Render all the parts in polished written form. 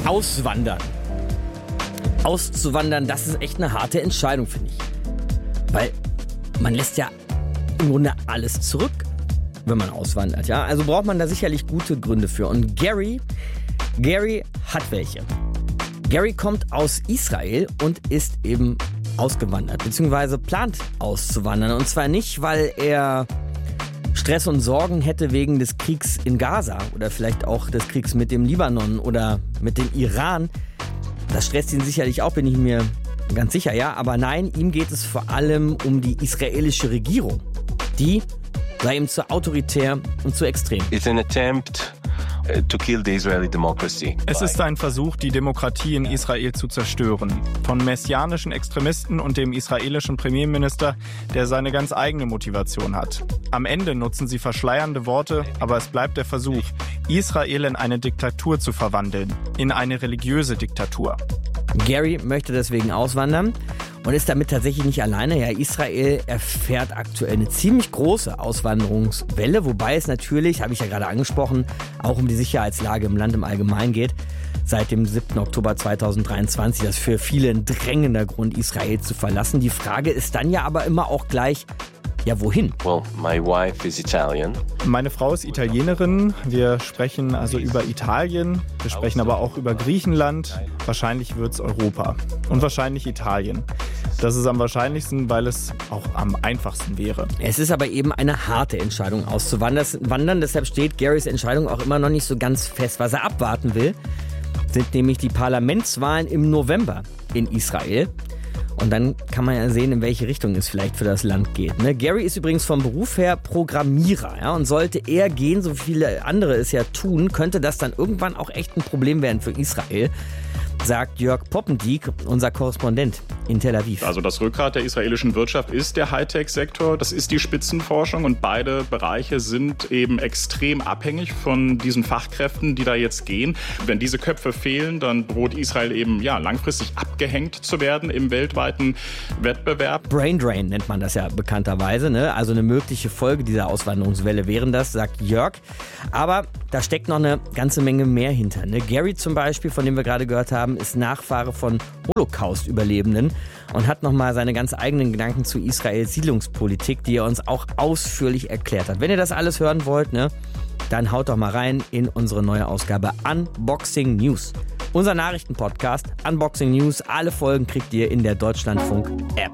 Auswandern. Auszuwandern, das ist echt eine harte Entscheidung, finde ich. Weil man lässt ja im Grunde alles zurück, wenn man auswandert. Ja? Also braucht man da sicherlich gute Gründe für. Und Gary hat welche. Gary kommt aus Israel und ist eben ausgewandert, beziehungsweise plant auszuwandern. Und zwar nicht, weil er Stress und Sorgen hätte wegen des Kriegs in Gaza oder vielleicht auch des Kriegs mit dem Libanon oder mit dem Iran. Das stresst ihn sicherlich auch, bin ich mir ganz sicher, ja. Aber nein, ihm geht es vor allem um die israelische Regierung. Die sei ihm zu autoritär und zu extrem. It's an attempt to kill the Israeli democracy. Es ist ein Versuch, die Demokratie in Israel zu zerstören. Von messianischen Extremisten und dem israelischen Premierminister, der seine ganz eigene Motivation hat. Am Ende nutzen sie verschleiernde Worte, aber es bleibt der Versuch, Israel in eine Diktatur zu verwandeln. In eine religiöse Diktatur. Gary möchte deswegen auswandern und ist damit tatsächlich nicht alleine. Ja, Israel erfährt aktuell eine ziemlich große Auswanderungswelle, wobei es natürlich, habe ich ja gerade angesprochen, auch um die Sicherheitslage im Land im Allgemeinen geht. Seit dem 7. Oktober 2023, das ist für viele ein drängender Grund, Israel zu verlassen. Die Frage ist dann ja aber immer auch gleich, ja, wohin? Well, my wife is Italian. Meine Frau ist Italienerin. Wir sprechen also über Italien. Wir sprechen aber auch über Griechenland. Wahrscheinlich wird es Europa. Und wahrscheinlich Italien. Das ist am wahrscheinlichsten, weil es auch am einfachsten wäre. Es ist aber eben eine harte Entscheidung auszuwandern. Deshalb steht Garys Entscheidung auch immer noch nicht so ganz fest. Was er abwarten will, sind nämlich die Parlamentswahlen im November in Israel. Und dann kann man ja sehen, in welche Richtung es vielleicht für das Land geht. Ne? Gary ist übrigens vom Beruf her Programmierer. Ja? Und sollte er gehen, so viele andere es ja tun, könnte das dann irgendwann auch echt ein Problem werden für Israel, sagt Jörg Poppendiek, unser Korrespondent in Tel Aviv. Also das Rückgrat der israelischen Wirtschaft ist der Hightech-Sektor, das ist die Spitzenforschung und beide Bereiche sind eben extrem abhängig von diesen Fachkräften, die da jetzt gehen. Wenn diese Köpfe fehlen, dann droht Israel eben langfristig abgehängt zu werden im weltweiten Wettbewerb. Brain Drain nennt man das ja bekannterweise, ne? Also eine mögliche Folge dieser Auswanderungswelle wären das, sagt Jörg. Aber da steckt noch eine ganze Menge mehr hinter. Ne? Gary zum Beispiel, von dem wir gerade gehört haben, ist Nachfahre von Holocaust-Überlebenden und hat nochmal seine ganz eigenen Gedanken zu Israels Siedlungspolitik, die er uns auch ausführlich erklärt hat. Wenn ihr das alles hören wollt, ne, dann haut doch mal rein in unsere neue Ausgabe Unboxing News. Unser Nachrichtenpodcast Unboxing News. Alle Folgen kriegt ihr in der Deutschlandfunk-App.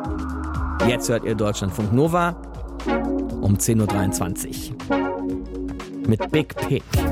Jetzt hört ihr Deutschlandfunk Nova um 10.23 Uhr. Mit Big Pick.